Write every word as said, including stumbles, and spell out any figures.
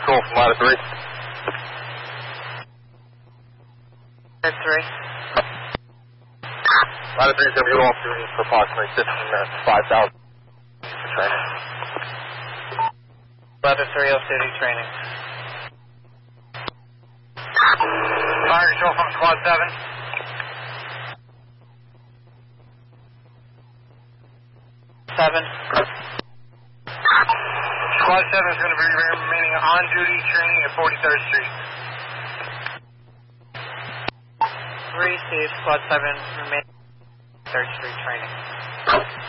control from ladder three. Ladder three. Ladder three is going to be off duty for approximately fifteen minutes, five thousand for training. Ladder three off duty training. Fire control from squad seven. Seven. Squad seven is going to be remaining on duty training at forty-third Street. Three, Steve, squad seven, remaining third Street training.